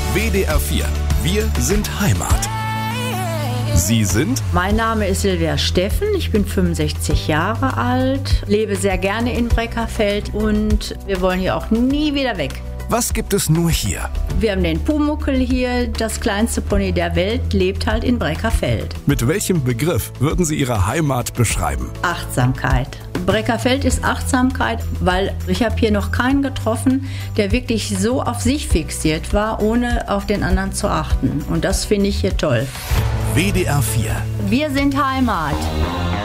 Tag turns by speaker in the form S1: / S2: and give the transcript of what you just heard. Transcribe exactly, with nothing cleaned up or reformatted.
S1: W D R vier. Wir sind Heimat. Sie sind?
S2: Mein Name ist Silvia Steffen, ich bin fünfundsechzig Jahre alt, lebe sehr gerne in Breckerfeld und wir wollen hier auch nie wieder weg.
S1: Was gibt es nur hier?
S2: Wir haben den Pumuckl hier, das kleinste Pony der Welt, lebt halt in Breckerfeld.
S1: Mit welchem Begriff würden Sie Ihre Heimat beschreiben?
S2: Achtsamkeit. Breckerfeld ist Achtsamkeit, weil ich habe hier noch keinen getroffen, der wirklich so auf sich fixiert war, ohne auf den anderen zu achten. Und das finde ich hier toll.
S1: W D R vier.
S2: Wir sind Heimat.